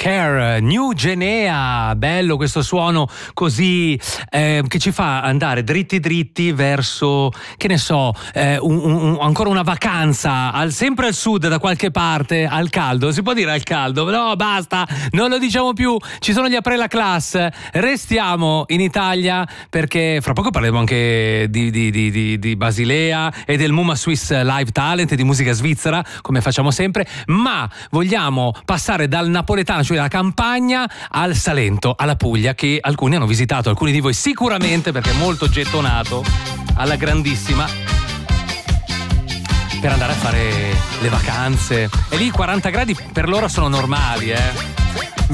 Care, New Guinea. Bello questo suono così che ci fa andare dritti dritti verso, che ne so, ancora una vacanza sempre al sud da qualche parte, al caldo. Si può dire al caldo? No, basta, non lo diciamo più. Ci sono gli Après la Classe. Restiamo in Italia perché fra poco parleremo anche di Basilea e del MUMA Swiss Live Talent, di musica svizzera, come facciamo sempre, ma vogliamo passare dal napoletano, cioè dalla Campania, al Salento, alla Puglia, che alcuni hanno visitato, alcuni di voi sicuramente, perché è molto gettonato, alla grandissima, per andare a fare le vacanze. E lì 40 gradi per loro sono normali,